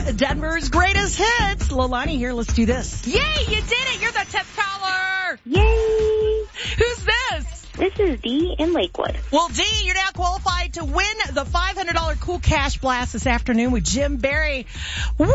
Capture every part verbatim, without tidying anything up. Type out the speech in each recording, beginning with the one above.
Denver's greatest hits. Lilani here. Let's do this. Yay, you did it. You're the tenth caller. Yay. Who's this? This is Dee in Lakewood. Well, Dee, you're now qualified to win the five hundred dollars Cool Cash Blast this afternoon with Jim Barry. Wow!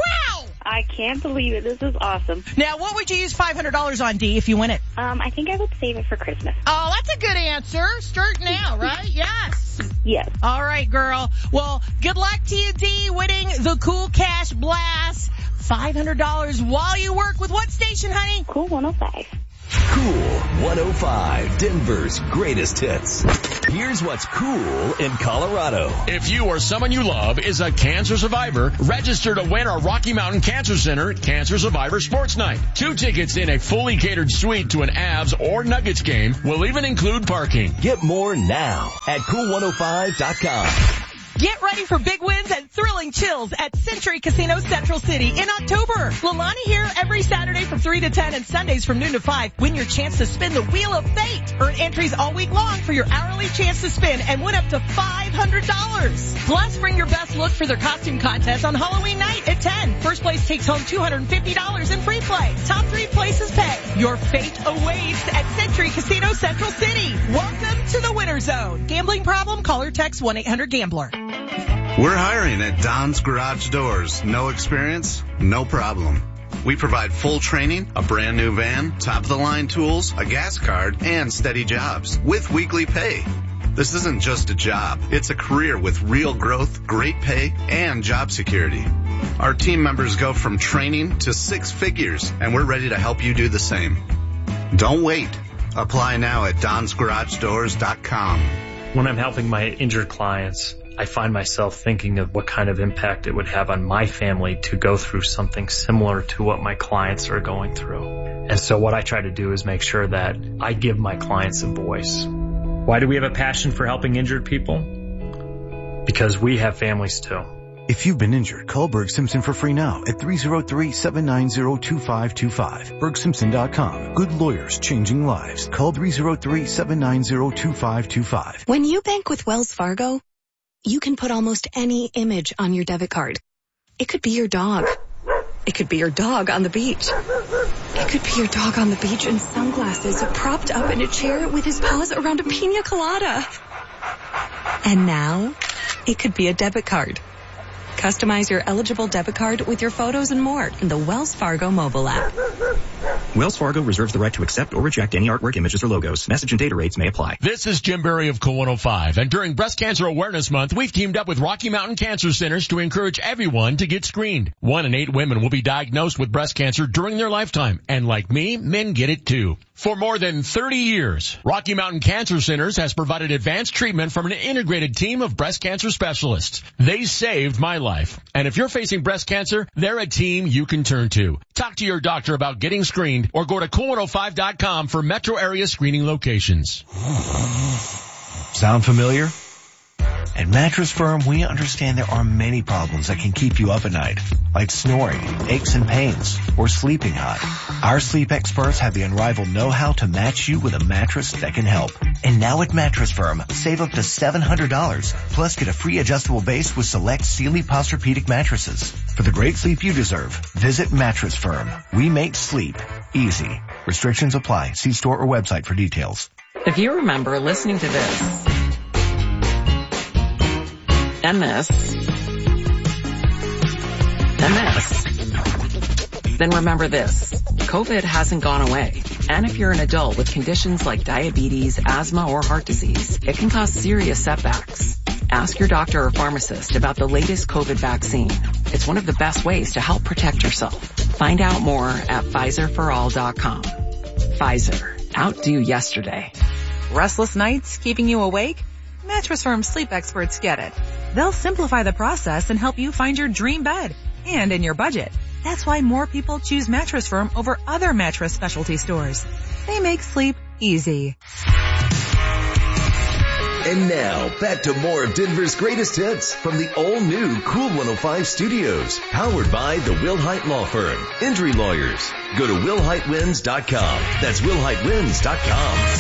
I can't believe it. This is awesome. Now, what would you use five hundred dollars on, Dee, if you win it? Um, I think I would save it for Christmas. Oh, that's a good answer. Start now, right? Yes. Yes. All right, girl. Well, good luck to you, Dee, winning the Cool Cash Blast. five hundred dollars while you work with what station, honey? Cool one oh five. Cool one oh five, Denver's greatest hits. Here's what's cool in Colorado. If you or someone you love is a cancer survivor, register to win our Rocky Mountain Cancer Center Cancer Survivor Sports Night. Two tickets in a fully catered suite to an Avs or Nuggets game will even include parking. Get more now at cool one oh five dot com. Get ready for big wins and thrilling chills at Century Casino Central City in October. Lilani here every Saturday from three to ten and Sundays from noon to five. Win your chance to spin the Wheel of Fate. Earn entries all week long for your hourly chance to spin and win up to five hundred dollars. Plus, bring your best look for their costume contest on Halloween night at ten. First place takes home two hundred fifty dollars in free play. Top three places pay. Your fate awaits at Century Casino Central City. Welcome to the Winter Zone. Gambling problem? Call or text one eight hundred gambler. We're hiring at Don's Garage Doors. No experience? No problem. We provide full training, a brand new van, top-of-the-line tools, a gas card, and steady jobs with weekly pay. This isn't just a job. It's a career with real growth, great pay, and job security. Our team members go from training to six figures, and we're ready to help you do the same. Don't wait. Apply now at dons garage doors dot com. When I'm helping my injured clients, I find myself thinking of what kind of impact it would have on my family to go through something similar to what my clients are going through. And so what I try to do is make sure that I give my clients a voice. Why do we have a passion for helping injured people? Because we have families too. If you've been injured, call Berg Simpson for free now at three oh three, seven nine oh, two five two five. berg simpson dot com. Good lawyers changing lives. Call three oh three, seven nine oh, two five two five. When you bank with Wells Fargo, you can put almost any image on your debit card. It could be your dog. It could be your dog on the beach. It could be your dog on the beach in sunglasses, propped up in a chair with his paws around a pina colada. And now, it could be a debit card. Customize your eligible debit card with your photos and more in the Wells Fargo mobile app. Wells Fargo reserves the right to accept or reject any artwork, images, or logos. Message and data rates may apply. This is Jim Barry of Cool one oh five, and during Breast Cancer Awareness Month, we've teamed up with Rocky Mountain Cancer Centers to encourage everyone to get screened. One in eight women will be diagnosed with breast cancer during their lifetime, and like me, men get it too. For more than thirty years, Rocky Mountain Cancer Centers has provided advanced treatment from an integrated team of breast cancer specialists. They saved my life. And if you're facing breast cancer, they're a team you can turn to. Talk to your doctor about getting screened or go to cool one oh five dot com for metro area screening locations. Sound familiar? At Mattress Firm, we understand there are many problems that can keep you up at night, like snoring, aches and pains, or sleeping hot. Our sleep experts have the unrivaled know-how to match you with a mattress that can help. And now at Mattress Firm, save up to seven hundred dollars, plus get a free adjustable base with select Sealy Posturepedic mattresses. For the great sleep you deserve, visit Mattress Firm. We make sleep easy. Restrictions apply. See store or website for details. If you remember listening to this, and this, and this, then remember this. COVID hasn't gone away. And if you're an adult with conditions like diabetes, asthma, or heart disease, it can cause serious setbacks. Ask your doctor or pharmacist about the latest COVID vaccine. It's one of the best ways to help protect yourself. Find out more at Pfizer for all dot com. Pfizer. Outdo yesterday. Restless nights keeping you awake? Mattress Firm sleep experts get it. They'll simplify the process and help you find your dream bed, and in your budget. That's why more people choose Mattress Firm over other mattress specialty stores. They make sleep easy. And now, back to more of Denver's greatest hits from the all-new Cool one oh five studios, powered by the Wilhite Law Firm. Injury lawyers. Go to wilhite wins dot com. That's wilhite wins dot com.